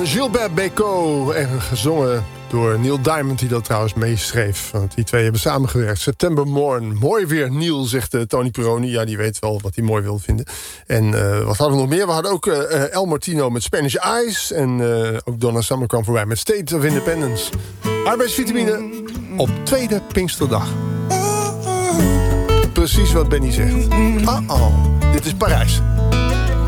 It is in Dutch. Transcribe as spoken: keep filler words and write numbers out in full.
Gilbert Bécaud. En gezongen door Neil Diamond, die dat trouwens meeschreef. Want die twee hebben samengewerkt. September Morn. Mooi weer, Neil, zegt uh, Tony Peroni. Ja, die weet wel wat hij mooi wil vinden. En uh, wat hadden we nog meer? We hadden ook uh, El Martino met Spanish Eyes. En uh, ook Donna Summer kwam voorbij met State of Independence. Arbeidsvitamine op tweede Pinksterdag. Precies wat Benny zegt. Uh-oh, dit is Parijs.